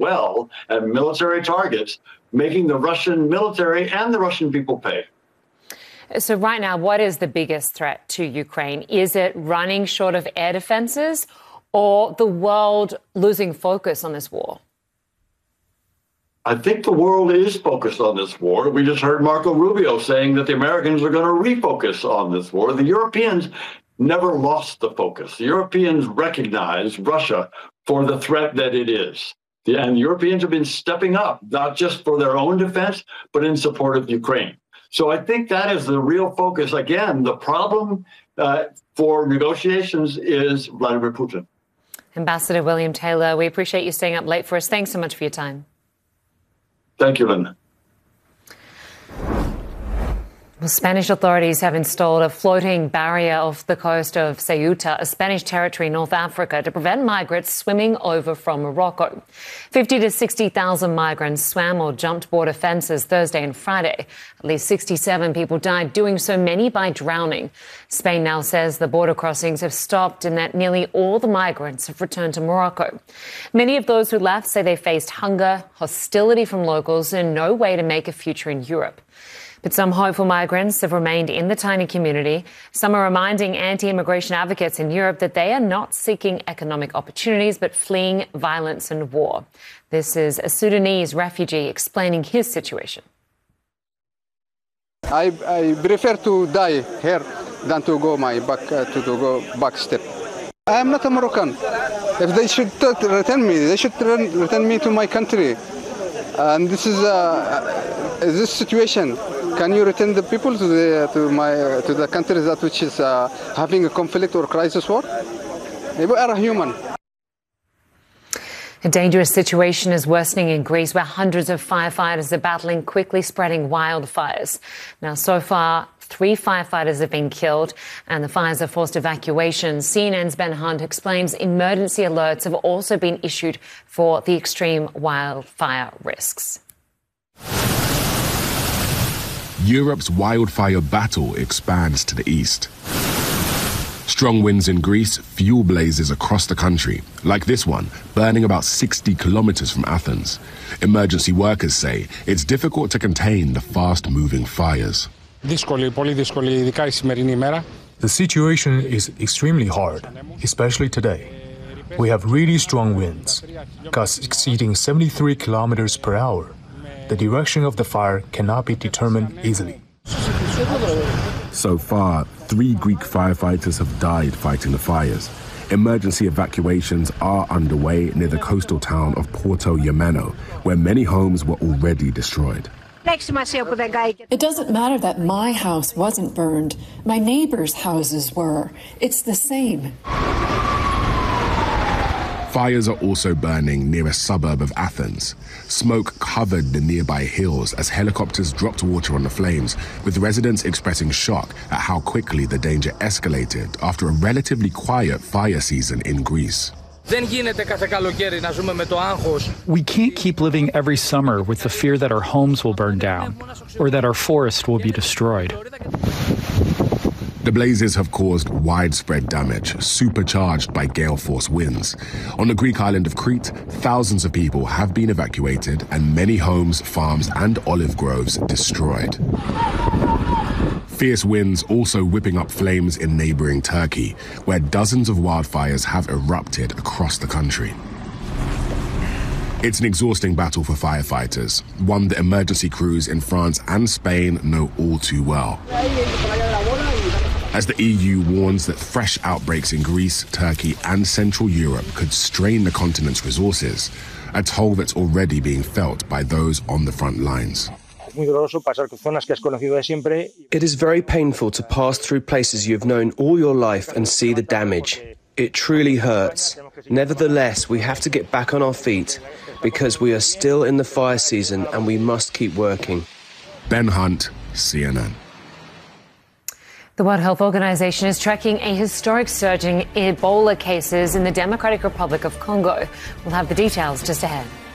well at military targets, making the Russian military and the Russian people pay. So right now, what is the biggest threat to Ukraine? Is it running short of air defenses or the world losing focus on this war? I think the world is focused on this war. We just heard Marco Rubio saying that the Americans are going to refocus on this war. The Europeans never lost the focus. The Europeans recognize Russia for the threat that it is. And the Europeans have been stepping up, not just for their own defense, but in support of Ukraine. So I think that is the real focus. Again, the problem for negotiations is Vladimir Putin. Ambassador William Taylor, we appreciate you staying up late for us. Thanks so much for your time. Thank you, Linda. Well, Spanish authorities have installed a floating barrier off the coast of Ceuta, a Spanish territory in North Africa, to prevent migrants swimming over from Morocco. 50 to 60,000 migrants swam or jumped border fences Thursday and Friday. At least 67 people died doing so, many by drowning. Spain now says the border crossings have stopped and that nearly all the migrants have returned to Morocco. Many of those who left say they faced hunger, hostility from locals, and no way to make a future in Europe. But some hopeful migrants have remained in the tiny community. Some are reminding anti-immigration advocates in Europe that they are not seeking economic opportunities, but fleeing violence and war. This is a Sudanese refugee explaining his situation. I prefer to die here than to go back step. I am not a Moroccan. If they should return me, they should return me to my country. And this is this situation. Can you return the people to the countries that which is having a conflict or crisis war? They are human. A dangerous situation is worsening in Greece, where hundreds of firefighters are battling quickly spreading wildfires. Now, so far, 3 firefighters have been killed and the fires have forced evacuations. CNN's Ben Hunt explains emergency alerts have also been issued for the extreme wildfire risks. Europe's wildfire battle expands to the east. Strong winds in Greece fuel blazes across the country, like this one, burning about 60 kilometers from Athens. Emergency workers say it's difficult to contain the fast-moving fires. The situation is extremely hard, especially today. We have really strong winds, gusts exceeding 73 kilometers per hour. The direction of the fire cannot be determined easily. So far, 3 Greek firefighters have died fighting the fires. Emergency evacuations are underway near the coastal town of Porto Gemeno, where many homes were already destroyed. It doesn't matter that my house wasn't burned. My neighbors' houses were. It's the same. Fires are also burning near a suburb of Athens. Smoke covered the nearby hills as helicopters dropped water on the flames, with residents expressing shock at how quickly the danger escalated after a relatively quiet fire season in Greece. We can't keep living every summer with the fear that our homes will burn down or that our forest will be destroyed. The blazes have caused widespread damage, supercharged by gale-force winds. On the Greek island of Crete, thousands of people have been evacuated and many homes, farms and olive groves destroyed. Fierce winds also whipping up flames in neighboring Turkey, where dozens of wildfires have erupted across the country. It's an exhausting battle for firefighters, one that emergency crews in France and Spain know all too well. As the EU warns that fresh outbreaks in Greece, Turkey and Central Europe could strain the continent's resources, a toll that's already being felt by those on the front lines. It is very painful to pass through places you've known all your life and see the damage. It truly hurts. Nevertheless, we have to get back on our feet because we are still in the fire season and we must keep working. Ben Hunt, CNN. The World Health Organization is tracking a historic surge in Ebola cases in the Democratic Republic of Congo. We'll have the details just ahead.